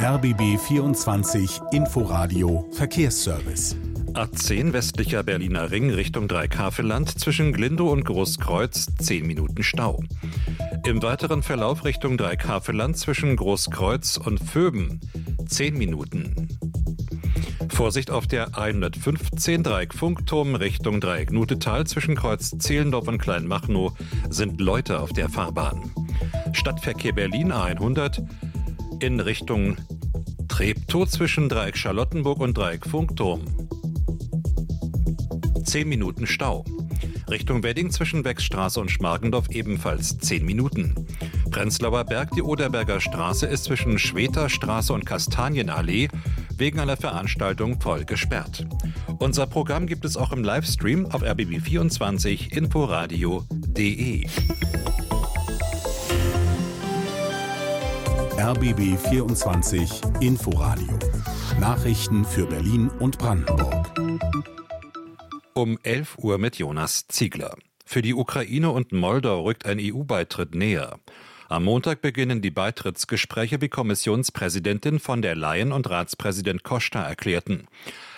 RBB 24 Inforadio Verkehrsservice. A10 westlicher Berliner Ring Richtung Dreieckhavelland zwischen Glindow und Großkreuz 10 Minuten Stau. Im weiteren Verlauf Richtung Dreieckhavelland zwischen Großkreuz und Vöben 10 Minuten. Vorsicht auf der 115 Dreieck Funkturm Richtung Dreieck Nutetal zwischen Kreuz Zehlendorf und Kleinmachnow sind Leute auf der Fahrbahn. Stadtverkehr Berlin A100 in Richtung Treptow zwischen Dreieck Charlottenburg und Dreieck Funkturm 10 Minuten Stau. Richtung Wedding zwischen Wechsstraße und Schmargendorf ebenfalls 10 Minuten. Prenzlauer Berg, die Oderberger Straße ist zwischen Schweterstraße und Kastanienallee wegen einer Veranstaltung voll gesperrt. Unser Programm gibt es auch im Livestream auf rbb24 inforadio.de. RBB 24 Inforadio. Nachrichten für Berlin und Brandenburg. Um 11 Uhr mit Jonas Ziegler. Für die Ukraine und Moldau rückt ein EU-Beitritt näher. Am Montag beginnen die Beitrittsgespräche, wie Kommissionspräsidentin von der Leyen und Ratspräsident Costa erklärten.